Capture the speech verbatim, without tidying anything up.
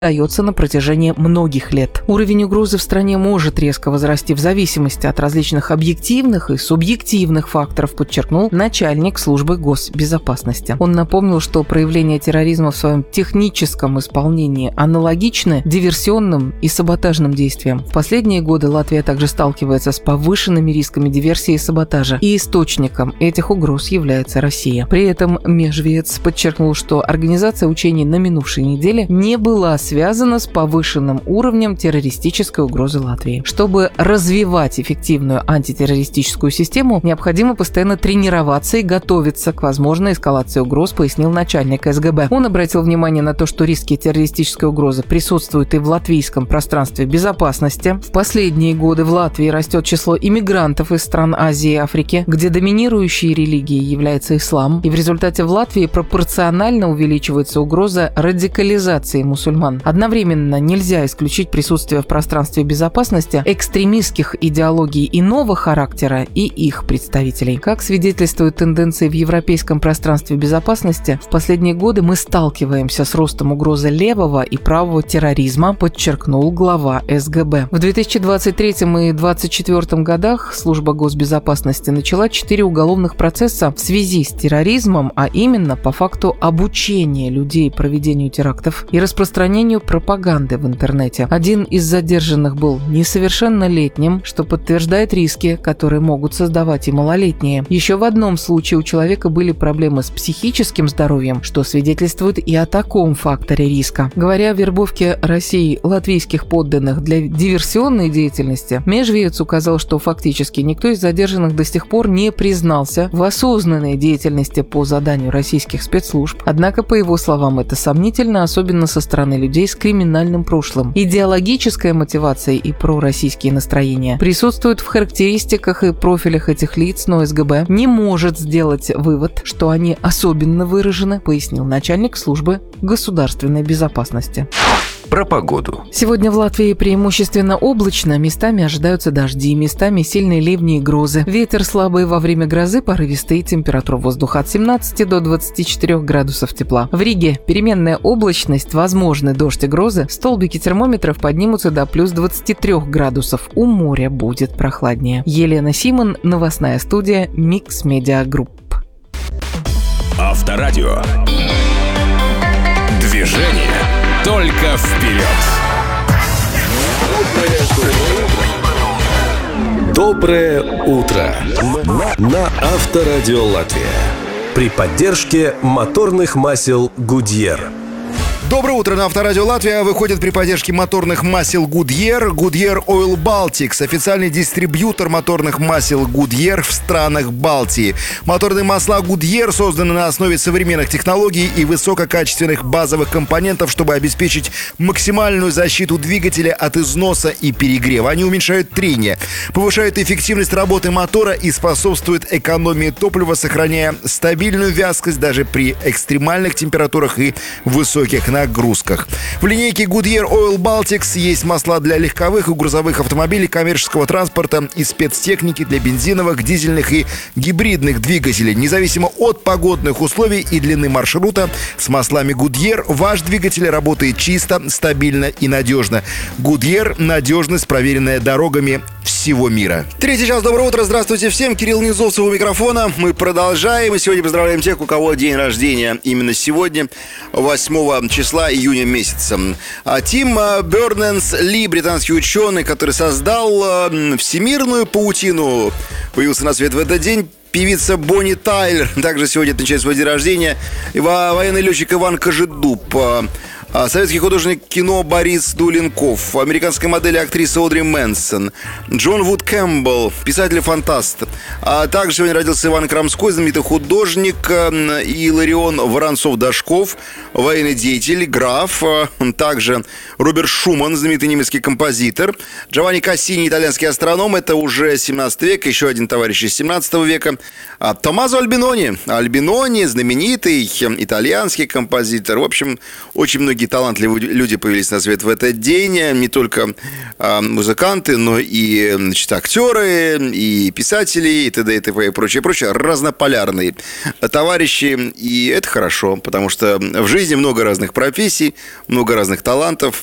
дается на протяжении многих лет. Уровень угрозы в стране может резко возрасти в зависимости от различных объективных и субъективных факторов, подчеркнул начальник службы госбезопасности. Он напомнил, что проявления терроризма в своем техническом исполнении аналогичны диверсионным и саботажным действиям. В последние годы Латвия также сталкивается с повышенными рисками диверсии и саботажа, и источником этих угроз является Россия. При этом Межвец подчеркнул, что организация учений на минувшей неделе не была связана с повышенным уровнем террористической угрозы Латвии. Чтобы развивать эффективную антитеррористическую систему, необходимо постоянно тренироваться и готовиться к возможной эскалации угроз, пояснил начальник эс гэ бэ. Он обратил внимание на то, что риски террористической угрозы присутствуют и в латвийском пространстве безопасности. В последние годы в Латвии растет число иммигрантов из стран Азии и Африки, где доминирующей религией является ислам, и в результате в Латвии пропорционально увеличивается угроза радикализации мусульман. Одновременно нельзя исключить присутствие в пространстве безопасности экстремистских идеологий иного характера и их представителей. Как свидетельствуют тенденции в европейском пространстве безопасности, в последние годы мы сталкиваемся с ростом угрозы левого и правого терроризма, подчеркнул глава эс гэ бэ. В две тысячи двадцать третьем и две тысячи двадцать четвёртом годах служба госбезопасности начала четыре уголовных процесса в связи с терроризмом, а именно по факту обучения людей проведению терактов и распространению пропаганды в интернете. Один из задержанных был несовершеннолетним, что подтверждает риски, которые могут создавать и малолетние. Еще в одном случае у человека были проблемы с психическим здоровьем, что свидетельствует и о таком факторе риска. Говоря о вербовке России латвийских подданных для диверсионной деятельности, Межвец указал, что фактически никто из задержанных до сих пор не признался в осознанной деятельности по заданию российских спецслужб. Однако, по его словам, это сомнительно, особенно со стороны людей с криминальным прошлым. Идеологическая мотивация и пророссийские настроения присутствуют в характеристиках и профилях этих лиц, но эс гэ бэ не может сделать вывод, что они особенно выражены, пояснил начальник службы государственной безопасности. Про погоду. Сегодня в Латвии преимущественно облачно, местами ожидаются дожди, местами сильные ливни и грозы. Ветер слабый во время грозы, порывистый, температура воздуха от семнадцати до двадцати четырёх градусов тепла. В Риге переменная облачность, возможны дождь и грозы, столбики термометров поднимутся до плюс двадцати трёх градусов, у моря будет прохладнее. Елена Симон, новостная студия Микс Медиа Групп. Авторадио. Движение только вперед. Доброе утро на Авторадио Латвия при поддержке моторных масел Goodyear. Доброе утро на Авторадио Латвия. Выходит при поддержке моторных масел Goodyear. Goodyear Oil Baltics – официальный дистрибьютор моторных масел Goodyear в странах Балтии. Моторные масла Goodyear созданы на основе современных технологий и высококачественных базовых компонентов, чтобы обеспечить максимальную защиту двигателя от износа и перегрева. Они уменьшают трение, повышают эффективность работы мотора и способствуют экономии топлива, сохраняя стабильную вязкость даже при экстремальных температурах и высоких нагрузках. нагрузках. В линейке Goodyear Oil Baltics есть масла для легковых и грузовых автомобилей, коммерческого транспорта и спецтехники для бензиновых, дизельных и гибридных двигателей. Независимо от погодных условий и длины маршрута, с маслами Goodyear ваш двигатель работает чисто, стабильно и надежно. Goodyear – надежность, проверенная дорогами всего мира. Третий час. Доброе утро. Здравствуйте всем. Кирилл Низовцев у микрофона. Мы продолжаем. И сегодня поздравляем тех, у кого день рождения именно сегодня, восьмого числа июня месяца. Тим Бернерс-Ли, британский ученый, который создал всемирную паутину, появился на свет в этот день. Певица Бонни Тайлер также сегодня отмечает свой день рождения. И военный летчик Иван Кожедуб. Советский художник кино Борис Дуленков, американская модель и актриса Одри Мэнсон, Джон Вуд Кэмпбелл, писатель-фантаст. А также сегодня родился Иван Крамской, знаменитый художник, и Иларион Воронцов-Дашков, военный деятель, граф. Также Роберт Шуман, знаменитый немецкий композитор, Джованни Кассини, итальянский астроном, это уже семнадцатый век, еще один товарищ из семнадцатого века. Томмазо Альбинони, Альбинони, знаменитый итальянский композитор. В общем, очень многие многие талантливые люди появились на свет в этот день. Не только а, музыканты, но и, значит, актеры, и писатели, и т.д. и т.п. и прочее, прочее. Разнополярные товарищи. И это хорошо, потому что в жизни много разных профессий, много разных талантов.